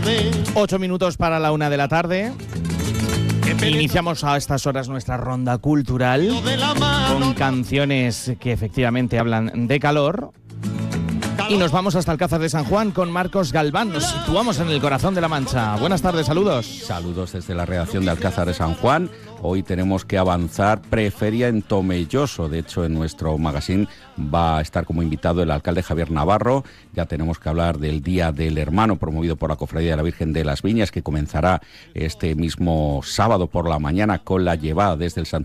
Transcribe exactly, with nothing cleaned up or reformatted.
Ocho minutos para la una de la tarde. Iniciamos a estas horas nuestra ronda cultural con canciones que efectivamente hablan de calor. Y nos vamos hasta Alcázar de San Juan con Marcos Galván. Nos situamos en el corazón de la Mancha. Buenas tardes, saludos. Saludos desde la redacción de Alcázar de San Juan. Hoy tenemos que avanzar preferia en Tomelloso. De hecho, en nuestro magazine va a estar como invitado el alcalde Javier Navarro. Ya tenemos que hablar del Día del Hermano, promovido por la Cofradía de la Virgen de las Viñas, que comenzará este mismo sábado por la mañana con la llevada desde el Santuario